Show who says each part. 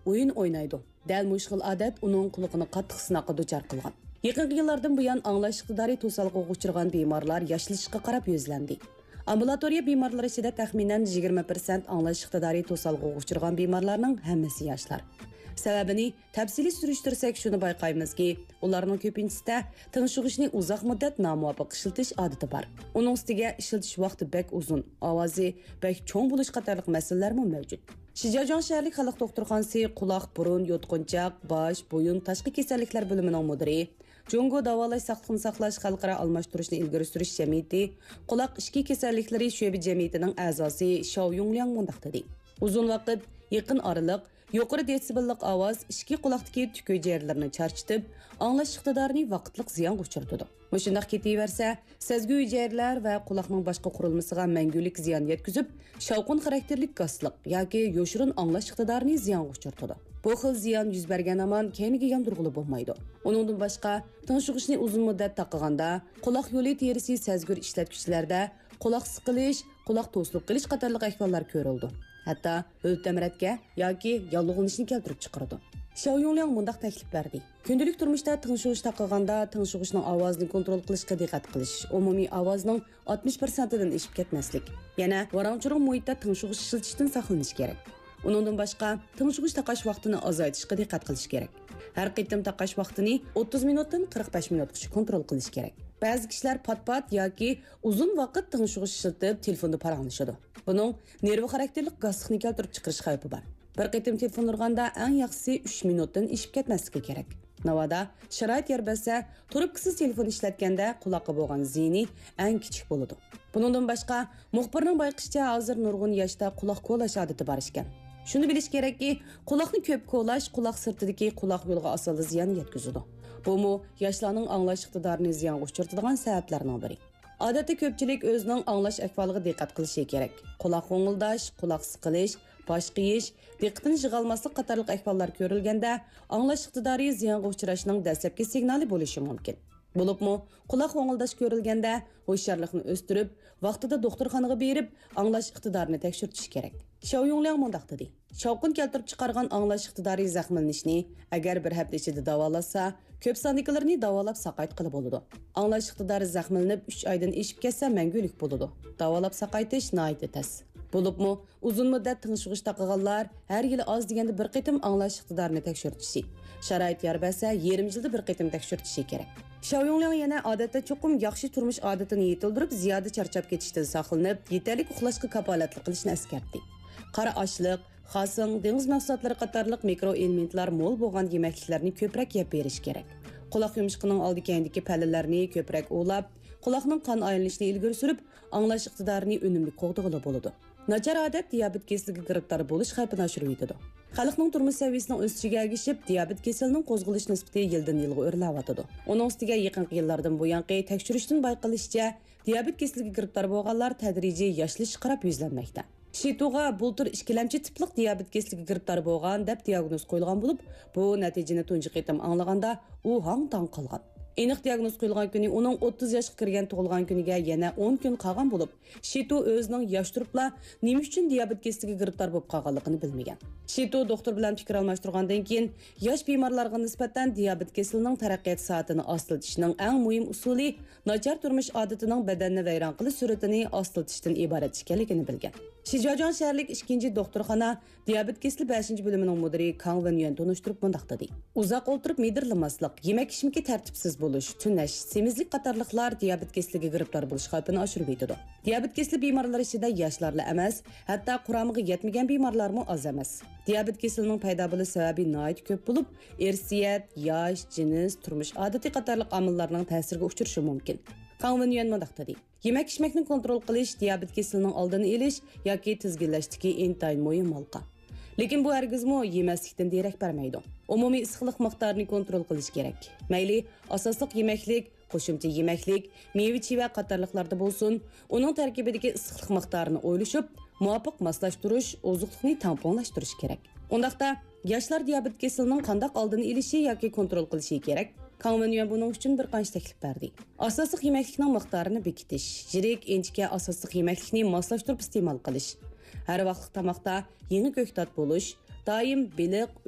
Speaker 1: o'yin o'ynaydi. Dal mushkil odat uning quliqini qattiq sinoqqa duchor qilgan. Yaqinqi yillardan buyon anglash iqtidori to'salg'iga uchragan bemorlar yashlashga qarab yuzlandi. Ambulatoriya bemorlari ichida taxminan 20% anglash iqtidori to'salg'iga uchragan bemorlarning hammasi yoshlar. Sababini tafsili surishtirsak shuni bayqaymizki, ularning ko'pinchasida tinchig'ishni uzoq muddat nomuvofiq ishiltish odati bor. Uning ustiga ishiltish vaqti bek uzun, ovozi bek cho'ng bo'lish qatorliq masalalar ham mavjud. Shijojon shaharlik xalq doktorxonasi quloq, burun, yotqinchoq, bosh, bo'yin tashqi kasalliklar bo'limining mudiri, Jungo davolash saqliqni saqlash xalqaro almashtirishni ilgari surish jamiyati, quloq ishki kasalliklari sho'bi jamiyatining a'zosi Shao Yungliang mundaq dedi. Uzun vaqt yaqin oraliq yuqori desibellik ovoz ishki quloqdagi tuk hujayralarni charchitib, anglash iqtidorini vaqtliq ziyonga uchratadi. Mushundaq ketaversa, sezgi hujayralar va quloqning boshqa qurilmasiga mangulik ziyon yetkazib, shavqin xarakterlik gazliq yoki yoshirin anglash iqtidorini ziyonga uchratadi. Bu xil ziyon yuz bergan amon keyingi yamdirg'ili bo'lmaydi. Uningdan boshqa, tinchig'ishni uzun muddat taqiganda, quloq yo'li terisi sezgir ishlatuvchilarda quloq siqilish, quloq to'silib qolish qatorliq ahvollar ko'rildi. Hatto o'ltamratga yoki yolg'onishni keltirib chiqaradi. Shao Yungliang mundaq taklif berdi. Kundalik turmushda tinchig'ish taqiganda tinchig'ishning ovozini kontrol qilishga diqqat qilish, umumiy ovozning 60%dan oshib ketmaslik. Yana varangchiroq muhitda tinchig'ish ishlatishdan saqlanish kerak. Uningdan boshqa tinchig'ish taqash vaqtini ozaytirishga diqqat qilish kerak. Har qitim taqash vaqtini 30 minutdan 45 minutgacha kontrol qilish kerak. Ba'zi kishilar pat-pat yoki uzun vaqt tinchig'ish ishlatib telefonda paranglashadi. Buning nervi xarakterlik gazliqni keltirib chiqarish xavfi bor. Bir qitim telefon urganda eng yaxshisi 3 minutdan ishib ketmasligi kerak. Navada sharoit yer bersa, turibkisiz telefon ishlatganda quloqqa bo'lgan ziyni eng kichik bo'ladi. Buningdan boshqa muxbirning bayqishicha hozir nurg'un yoshda quloq ko'lash odati bor ekan. Shuni bilish kerakki, quloqni ko'p ko'lash quloq sirtidagi quloq yo'liga asossiz ziyon yetkazadi. Bu yoshlarning anglash iqtidorini ziyonga uchratadigan sabablarning biri. Odatda ko'pchilik o'zining anglash ahvoliga diqqat qilishi kerak. Quloq g'o'ngildash, quloq siqilish, bosh qiyish, diqqatini yig'olmaslik qatorliq ahvollar ko'rilganda, anglash iqtidori ziyonga uchrashining dastlabki signali bo'lishi mumkin. Bo'libmi, quloq g'o'ngildash ko'rilganda, hushyorlikni o'stirib, vaqtida doktorxonaga berib, anglash iqtidorini tekshirtish kerak. Shao Yungliang mundaq dedi. Shavqin keltirib chiqargan anglash iqtidori zaxmlanishni agar bir hafta ichida davolasa, ko'p sonliklarini davolab saqayt qilib bo'ladi. Anglash iqtidori zaxmlanib 3 oydan oshib ketsa mangulik bo'ladi. Davolab saqaytish nihoyat tez. Bo'libmi, uzun muddat tinchig'ish taqig'anlar har yili oz deganda bir qitim anglash iqtidorini tekshirtishi, sharoit yor bersa, yarim yilda bir qitim tekshirtishi kerak. Shao Yungliang yana odatda cho'qim yaxshi turmush odatini yetildirib, ziyoda charchab ketishdan saqlanib, yetarli uxlashga kafolatli qilishni eskartdi. Qora ochliq, xasing, dengiz mahsulotlari qatorliq mikroelementlar mo'l bo'lgan yemekliklarni ko'proq yeb berish kerak. Quloq yumshiqining oldi-keyindagi pallalarni ko'proq o'lab, quloqning qon aylanishini ilgari surib, anglash iqtidorini unumli qo'g'dig'ili bo'ladi. Nachar odat diabet kasaliga giribtor bo'lish xavfini oshirib yetadi. Xalqning turmush saviyasining o'sishiga ergishib, diabet kasalining qo'zg'alish nisbati yildan yilga o'rlayotadi. Uning ustiga yaqinqi yillardan buyon tekshirishdan bayqalishicha, diabet kasaliga giribtor bo'lganlar tadrijiy yoshlash qarab yuzlanmoqda. Shituga bultur ikkilamchi tiplik diabet kasaliga giribtor bo'lgan deb diagnoz qo'yilgan bo'lib, bu natijani tunji qitim anglaganda u hang-tang qolgan. Aniq diagnoz qo'yilgan kuni uning 30 yoshga kirgan tug'ilgan kuniga yana 10 kun qolgan bo'lib, Shitu o'zining yosh turibla nima uchun diabet kasaliga giribtor bo'lib qolganligini bilmagan. Shitu doktor bilan fikr almashtirgandan keyin yosh bemorlarga nisbatan diabet kasalining taraqqiyot soatini oslatishning eng muhim usuli nachar turmush odatining badanni vayron qilish suratini oslatishdan iborat ekanligini bilgan. Shijojon shaharlik 2 doktorxona diabet kasali 5-bo'limining mudiri Kang Wenyuan tunishtirib mundaq dedi. Uzoq o'tirib medirlamaslik, yemak-ichimga tartibsiz bo'lish, tunash, semizlik qatorliqlar diabet kasaliga giribtor bo'lish xavfini oshirib yetadi. Diabet kasali bemorlar ichida yoshlarla emas, hatto quramiga yetmagan bemorlarmi oz emas. Diabet kasalining paydo bo'lish sababi nihoyat ko'p bo'lib, irsiyat, yosh, jins, turmush odati qatorliq omillarning ta'siriga uchrashi mumkin. Kang Wenyuan mundaq dedi. Yemak-ichmakni kontrol qilish diabet kasalining oldini olish yoki tizginlashdagi intayin muhim halqa. Lekin bu hargizmi yemaslikdan derak bermaydi. Umumiy issiqlik miqdorini kontrol qilish kerak. Mayli asosliq yemaklik, qo'shimcha yemaklik, meva-cheva qatorliqlarda bo'lsin, uning tarkibidagi issiqlik miqdorini o'ylashib, muvofiq moslashtirish, oziqlikni tamponlashtirish kerak. Undaqda yoshlar diabet kasalining qanday oldini olishi yoki kontrol qilishi kerak. Kang Wenyuan buning uchun bir qancha taklif berdi. Asosliq yemaklikning miqdorini bekitish, yirik, inchka asosliq yemaklikni moslashtirib iste'mol qilish. Har vaqtlik tomoqda yangi ko'ktat bo'lish, doim biliq